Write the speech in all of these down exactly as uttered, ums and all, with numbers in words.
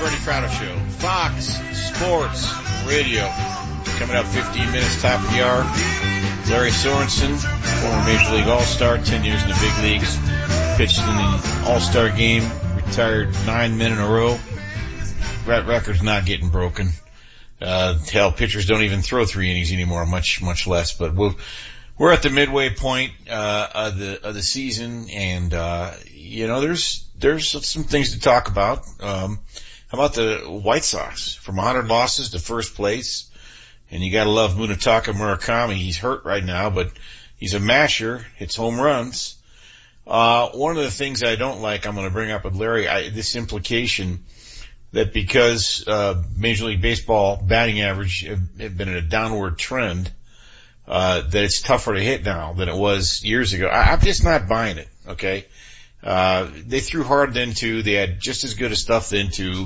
Bernie Fratto Show, Fox Sports Radio. Coming up fifteen minutes, top of the hour. Larry Sorensen, former Major League All-Star, ten years in the big leagues, pitched in the All-Star game, retired nine men in a row. That record's not getting broken. Uh, hell, pitchers don't even throw three innings anymore, much, much less. But we'll, we're at the midway point, uh, of the, of the season, and, uh, you know, there's, there's some things to talk about. Um, how about the White Sox? From one hundred losses to first place. And you gotta love Munetaka Murakami. He's hurt right now, but he's a masher, hits home runs. Uh, one of the things I don't like, I'm gonna bring up with Larry, I, this implication that because, uh, Major League Baseball batting average have, have been in a downward trend, uh, that it's tougher to hit now than it was years ago. I, I'm just not buying it, okay? Uh, they threw hard then too. They had just as good a stuff then too.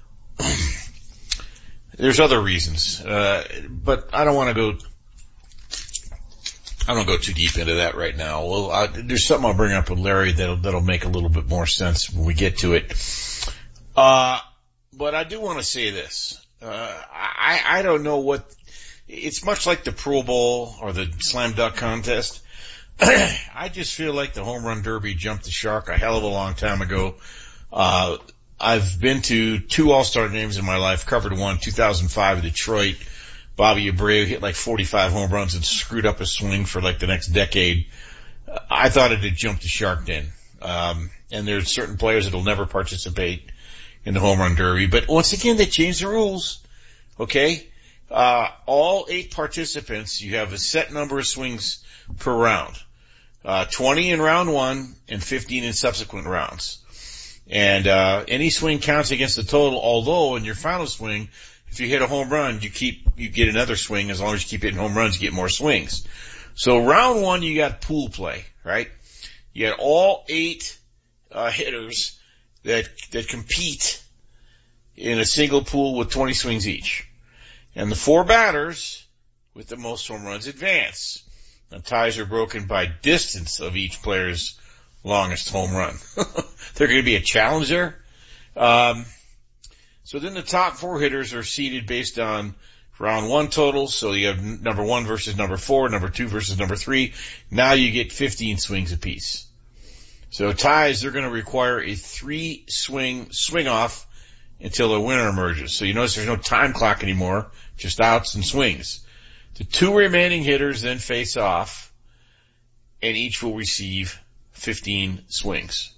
There's other reasons, uh, but I don't want to go, I don't go too deep into that right now. Well, I, there's something I'll bring up with Larry that'll, that'll make a little bit more sense when we get to it. Uh, but I do want to say this. Uh, I, I don't know what, it's much like the Pro Bowl or the Slam Dunk Contest. I just feel like the Home Run Derby jumped the shark a hell of a long time ago. Uh, I've been to two All-Star games in my life, covered one, two thousand five in Detroit. Bobby Abreu hit like forty-five home runs and screwed up his swing for like the next decade. Uh, I thought it had jumped the shark then. Um, and there's certain players that will never participate in the Home Run Derby. But once again, they changed the rules. Okay? Uh, all eight participants, you have a set number of swings per round. Uh, twenty in round one and fifteen in subsequent rounds. And, uh, any swing counts against the total, although in your final swing, if you hit a home run, you keep, you get another swing. As long as you keep hitting home runs, you get more swings. So round one, you got pool play, right? You got all eight, uh, hitters that, that compete in a single pool with twenty swings each. And the four batters with the most home runs advance. Now ties are broken by distance of each player's longest home run. They're going to be a challenge there. Um, so then the top four hitters are seeded based on round one totals. So you have number one versus number four, number two versus number three. Now you get fifteen swings apiece. So ties, they're going to require a three swing swing off until a winner emerges. So you notice there's no time clock anymore, just outs and swings. The two remaining hitters then face off, and each will receive fifteen swings.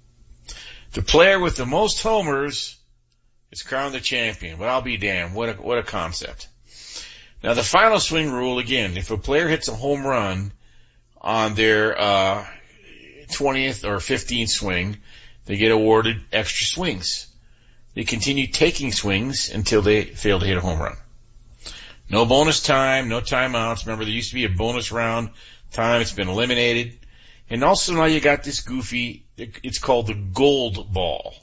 The player with the most homers is crowned the champion, but I'll be damned. What a, what a concept. Now the final swing rule, again, if a player hits a home run on their, uh, twentieth or fifteenth swing, they get awarded extra swings. They continue taking swings until they fail to hit a home run. No bonus time, no timeouts. Remember, there used to be a bonus round time. It's been eliminated. And also now you got this goofy, it's called the gold ball.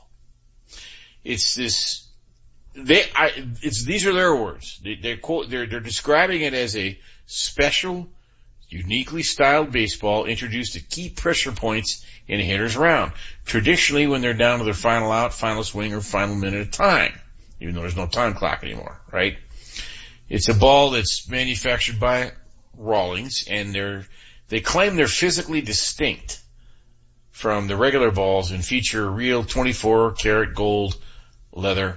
It's this, they, I, it's, these are their words. They, they're, they're, they're describing it as a special, uniquely styled baseball introduced to keep pressure points in a hitter's round. Traditionally when they're down to their final out, final swing, or final minute of time. Even though there's no time clock anymore, right? It's a ball that's manufactured by Rawlings, and they're, they claim they're physically distinct from the regular balls and feature real twenty-four karat gold leather,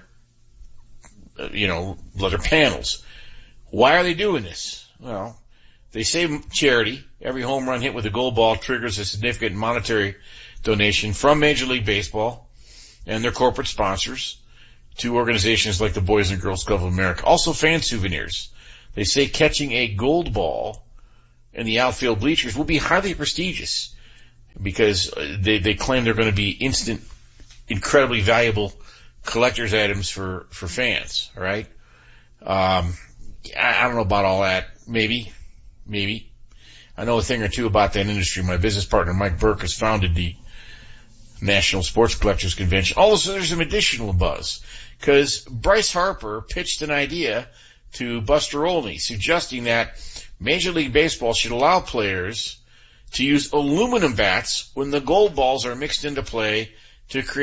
uh, you know, leather panels. Why are they doing this? Well, they say charity. Every home run hit with a gold ball triggers a significant monetary donation from Major League Baseball and their corporate sponsors to organizations like the Boys and Girls Club of America. Also fan souvenirs. They say catching a gold ball in the outfield bleachers will be highly prestigious because they, they claim they're going to be instant, incredibly valuable collector's items for, for fans, all right? Um, I, I don't know about all that. Maybe, maybe. I know a thing or two about that industry. My business partner, Mike Burke, has founded the National Sports Collectors Convention. Also, there's some additional buzz because Bryce Harper pitched an idea to Buster Olney suggesting that Major League Baseball should allow players to use aluminum bats when the gold balls are mixed into play to create